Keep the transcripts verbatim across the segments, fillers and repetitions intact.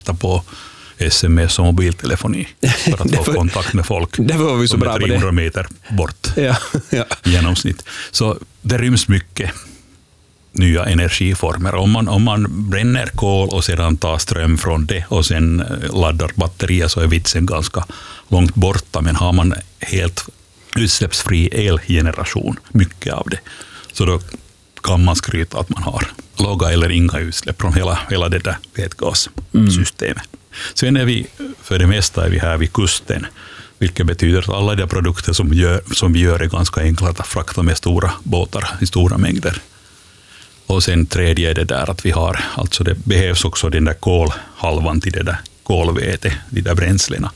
på sms och mobiltelefoni för att få kontakt med folk. Det var vi så bra på det. trehundra meter bort ja, ja. i genomsnitt. Så det ryms mycket nya energiformer. Om man, om man bränner kol och sedan tar ström från det och sen laddar batterier så är vitsen ganska långt borta. Men har man helt utsläppsfri elgeneration, mycket av det, så då kan man skryta att man har låga eller inga utsläpp från hela, hela det där vätgassystemet. Mm. Sen är vi, för det mesta är vi här vid kusten, vilket betyder att alla de produkter som, gör, som vi gör är ganska enkla att frakta med stora båtar i stora mängder. Och sen tredje är det där att vi har, alltså det behövs också den där kolhalvan till det där kolvete, de där bränslena.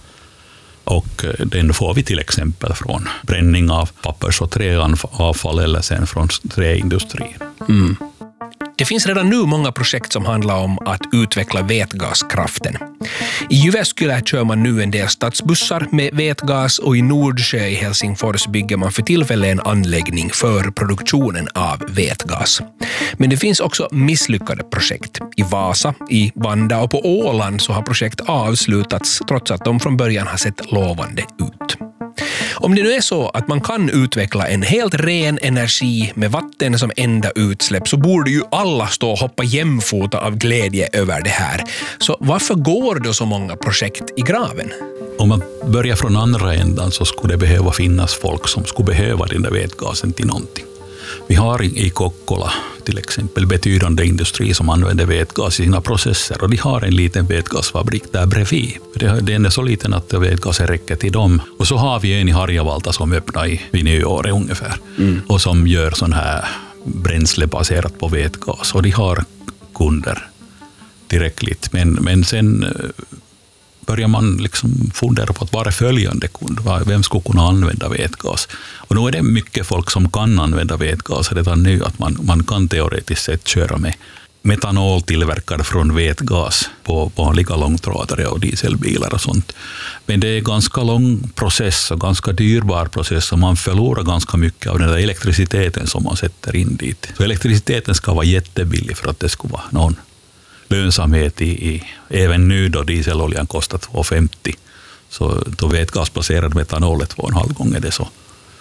Och den får vi till exempel från bränning av pappers- och träavfall eller sen från träindustrin. Mm. Det finns redan nu många projekt som handlar om att utveckla vätgaskraften. I Jyväskylä kör man nu en del stadsbussar med vätgas och i Nordsjö i Helsingfors bygger man för tillfället en anläggning för produktionen av vätgas. Men det finns också misslyckade projekt. I Vasa, i Vanda och på Åland så har projekt avslutats trots att de från början har sett lovande ut. Om det nu är så att man kan utveckla en helt ren energi med vatten som enda utsläpp så borde ju alla stå och hoppa jämfota av glädje över det här. Så varför går då så många projekt i graven? Om man börjar från andra ändan så skulle det behöva finnas folk som skulle behöva den där vätgasen till någonting. Vi har i Kokkola till exempel betydande industri som använder vätgas i sina processer och de har en liten vätgasfabrik där bredvid. Den är så liten att vätgasen räcker till dem. Och så har vi en i Harjavalta som öppnar i, vid nyåret ungefär mm. och som gör sån här bränsle baserat på vätgas och de har kunder tillräckligt. Men, men sen börjar man liksom fundera på att vara följande kund. Vem skulle kunna använda vätgas? Och nu är det mycket folk som kan använda vätgas redan nu. Att man, man kan teoretiskt sett köra med metanol tillverkad från vätgas på vanliga långtradare och dieselbilar och sånt. Men det är ganska lång process och ganska dyrbar process och man förlorar ganska mycket av den där elektriciteten som man sätter in dit. Så elektriciteten ska vara jättebillig för att det ska vara någon lönsamhet i, i även nu då dieseloljan kostar två femtio, så då vätgasbaserad metanol är två och en halv gånger det så.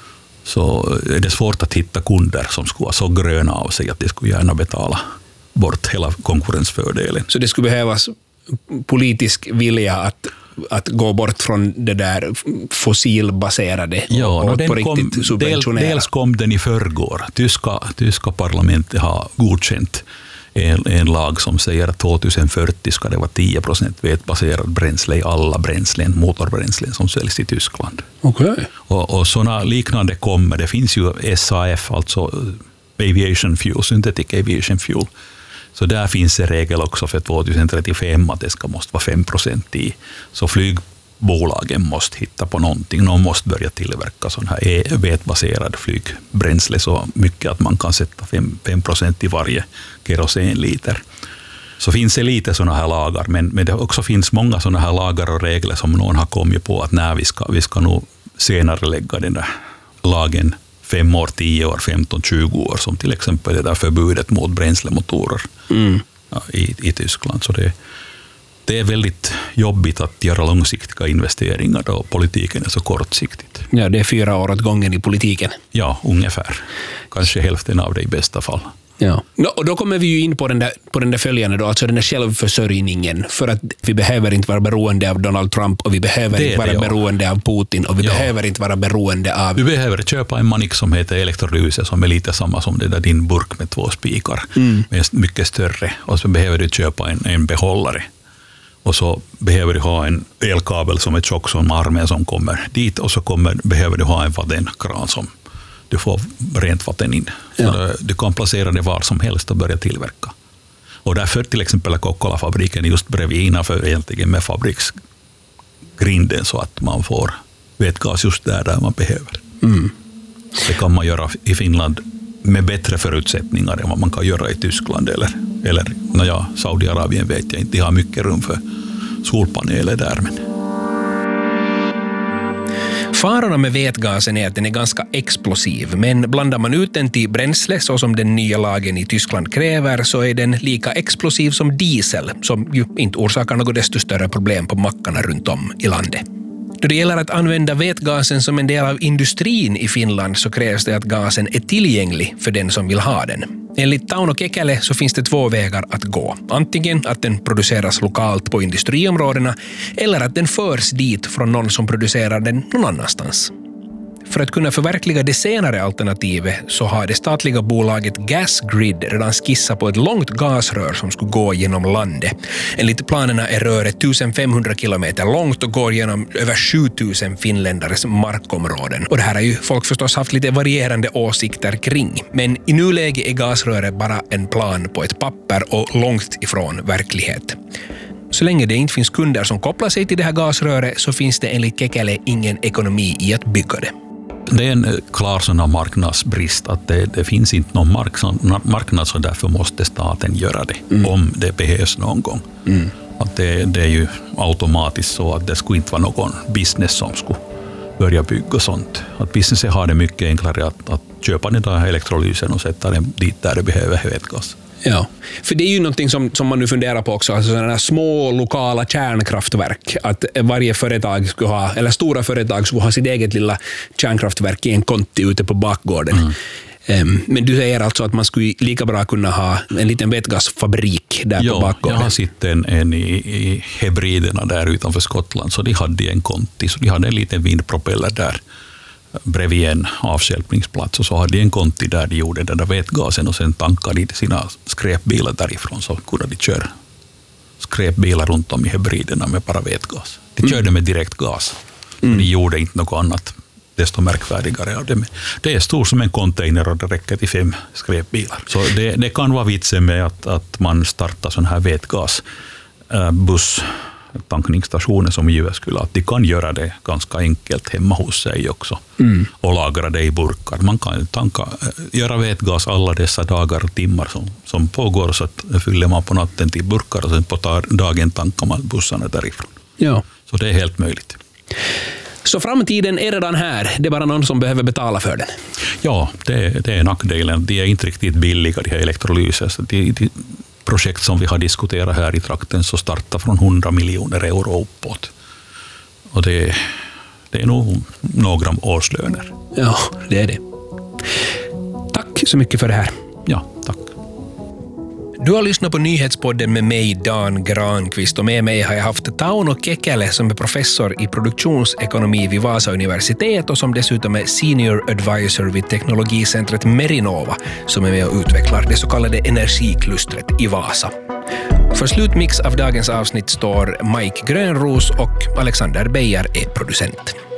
Så är det svårt att hitta kunder som skulle vara så gröna av sig att de skulle gärna betala bort hela konkurrensfördelen. Så det skulle behövas politisk vilja att att gå bort från det där fossilbaserade ja, och, och den på riktigt kom, subventionera. Dels kom den i förrgår. Tyska, tyska parlamentet har godkänt En, en lag som säger att tjugohundrafyrtio ska det vara tio procent vätbaserad bränsle i alla bränslen, motorbränslen som säljs i Tyskland. Okay. Och, och sådana liknande kommer. Det finns ju S A F, alltså aviation fuel, synthetic aviation fuel. Så där finns en regel också för tjugohundratrettiofem att det ska måste vara fem procent i. Så flygbolagen måste hitta på någonting. Någon måste börja tillverka sån här vätbaserad flygbränsle så mycket att man kan sätta fem procent i varje kerosenliter. Så finns det lite såna här lagar, men, men det också finns många såna här lagar och regler som någon har kommit på att när vi ska, vi ska nog senare lägga den där lagen fem år, tio år, femton, tjugo år, som till exempel det där förbudet mot bränslemotorer mm. ja, i, i Tyskland. Så det, det är väldigt jobbigt att göra långsiktiga investeringar då politiken är så kortsiktigt. Ja, det är fyra år åt gången i politiken. Ja, ungefär. Kanske hälften av det i bästa fall. Ja. No, och då kommer vi ju in på den där, på den där följande då, alltså den där självförsörjningen, för att vi behöver inte vara beroende av Donald Trump och vi behöver det inte vara det, ja. beroende av Putin och vi ja. behöver inte vara beroende av... Vi behöver köpa en manik som heter Elektrolyse som är lite samma som det där din burk med två spikar, mm. men mycket större, och så behöver du köpa en, en behållare. Och så behöver du ha en elkabel som är tjock som armen som kommer dit, och så kommer, behöver du ha en vattenkran som du får rent vatten in. Så ja. Du kan placera det var som helst och börja tillverka. Och därför till exempel Kokkola-fabriken just bredvid innanför egentligen med fabriksgrinden så att man får vätgas just där, där man behöver. Mm. Det kan man göra i Finland med bättre förutsättningar än vad man kan göra i Tyskland eller, eller naja, Saudiarabien vet jag inte. De har mycket rum för solpaneler där, men... Farorna med vätgasen är att den är ganska explosiv, men blandar man ut den till bränsle så som den nya lagen i Tyskland kräver så är den lika explosiv som diesel, som ju inte orsakar något desto större problem på mackarna runt om i landet. Då det gäller att använda vätgasen som en del av industrin i Finland så krävs det att gasen är tillgänglig för den som vill ha den. Enligt Tauno Kekäle så finns det två vägar att gå. Antingen att den produceras lokalt på industriområdena eller att den förs dit från någon som producerar den någon annanstans. För att kunna förverkliga det senare alternativet så har det statliga bolaget Gasgrid redan skissat på ett långt gasrör som skulle gå genom landet. Enligt planerna är röret femtonhundra kilometer långt och går genom över sjutusen finländares markområden. Och det här har ju folk förstås haft lite varierande åsikter kring. Men i nuläget är gasröret bara en plan på ett papper och långt ifrån verklighet. Så länge det inte finns kunder som kopplar sig till det här gasröret så finns det enligt Kekäle ingen ekonomi i att bygga det. Det är en klar sån marknadsbrist att det, det finns inte någon marknad så därför måste staten göra det mm. om det behövs någon gång. Mm. Att det, det är ju automatiskt så att det skulle inte vara någon business som skulle börja bygga sånt. Att businessen har det mycket enklare att, att köpa den där elektrolysen och sätta den dit där det behöver vätgas. Ja, för det är ju någonting som, som man nu funderar på också, alltså sådana här små lokala kärnkraftverk, att varje företag skulle ha, eller stora företag skulle ha sitt eget lilla kärnkraftverk i en konti ute på bakgården. Mm. Um, men du säger alltså att man skulle lika bra kunna ha en liten vätgasfabrik där ja, på bakgården? Ja, jag har sett en, en i, i Hebriderna där utanför Skottland, så de hade en konti, så de hade en liten vindpropeller där bredvid en avstjälpningsplats och så hade de en konti där de gjorde den där vätgasen och sen tankade de sina skräpbilar därifrån så kunde de köra skräpbilar runt om i Hebriderna med bara vätgas. De mm. körde med direktgas. Mm. De gjorde inte något annat desto märkvärdigare av det. Det är stor som en container och det räcker till fem skräpbilar. Så det, det kan vara vitsen med att, att man startar sån här vätgasbuss tankningsstationer som i Jyväskylä, att de kan göra det ganska enkelt hemma hos sig också mm. och lagra det i burkar. Man kan tanka, göra vätgas alla dessa dagar och timmar som, som pågår, så att fyller man på natten till burkar och sen på dagen tankar man bussarna därifrån. Ja. Så det är helt möjligt. Så framtiden är redan här, det är bara någon som behöver betala för den? Ja, det, det är nackdelen. De är inte riktigt billiga, de här elektrolyser. De, de, projekt som vi har diskuterat här i trakten så startar från hundra miljoner euro uppåt. Och det, det är nog några årslöner. Ja, det är det. Tack så mycket för det här. Ja, tack. Du har lyssnat på Nyhetspodden med mig, Dan Granqvist, och med mig har jag haft Tauno Kekäle som är professor i produktionsekonomi vid Vasa universitet och som dessutom är senior advisor vid teknologicentret Merinova som är med och utvecklar det så kallade energiklustret i Vasa. För slutmix av dagens avsnitt står Mike Grönros och Alexander Beijer är producent.